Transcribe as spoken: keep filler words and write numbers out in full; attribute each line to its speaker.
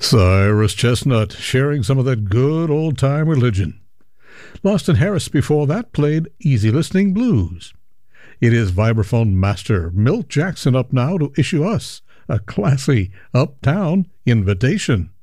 Speaker 1: Cyrus Chestnut sharing some of that good old-time religion. Lawson Harris before that played Easy Listening Blues. It is vibraphone master Milt Jackson up now to issue us a classy Uptown invitation.